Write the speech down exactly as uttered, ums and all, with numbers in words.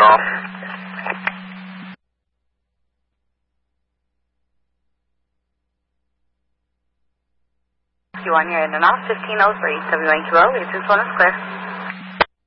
call. You on your in and off, fifteen oh three, W N Q O, eight six one is clear.